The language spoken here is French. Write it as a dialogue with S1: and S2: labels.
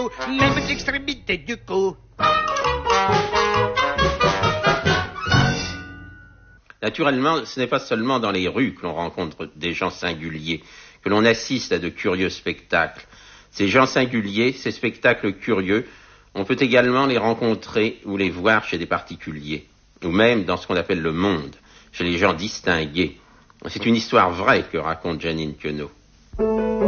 S1: même l'extrémité du cou.
S2: Naturellement, ce n'est pas seulement dans les rues que l'on rencontre des gens singuliers, que l'on assiste à de curieux spectacles. Ces gens singuliers, ces spectacles curieux, on peut également les rencontrer ou les voir chez des particuliers, ou même dans ce qu'on appelle le monde, chez les gens distingués. C'est une histoire vraie que raconte Jeanine Queneau.